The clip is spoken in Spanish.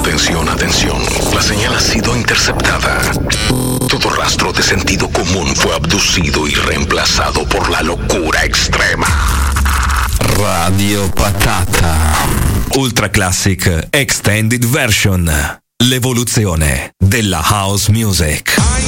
Atención, atención. La señal ha sido interceptada. Todo rastro de sentido común fue abducido y reemplazado por la locura extrema. Radio Patata. Ultra Classic Extended Version. L'evoluzione della house music.